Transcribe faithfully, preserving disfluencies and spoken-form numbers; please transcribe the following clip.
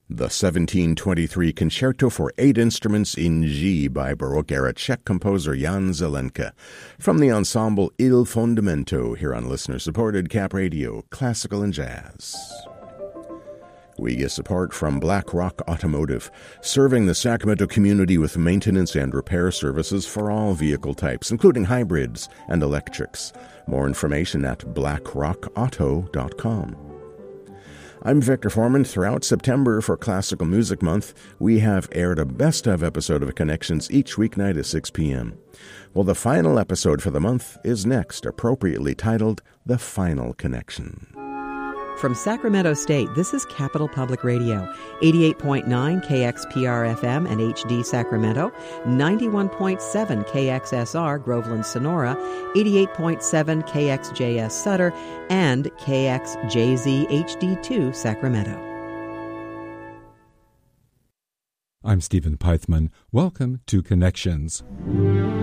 The seventeen twenty-three Concerto for Eight Instruments in G by Baroque-era Czech composer Jan Zelenka, from the ensemble Il Fondamento, here on listener-supported Cap Radio, Classical and Jazz. We get support from Black Rock Automotive, serving the Sacramento community with maintenance and repair services for all vehicle types, including hybrids and electrics. More information at black rock auto dot com. I'm Victor Foreman. Throughout September for Classical Music Month, we have aired a best-of episode of Connections each weeknight at six p.m. Well, the final episode for the month is next, appropriately titled The Final Connection. From Sacramento State, this is Capital Public Radio, eighty-eight point nine K X P R F M and H D Sacramento, ninety-one point seven K X S R Groveland Sonora, eighty-eight point seven K X J S Sutter, and K X J Z H D two Sacramento. I'm Stephen Peithman. Welcome to Connections.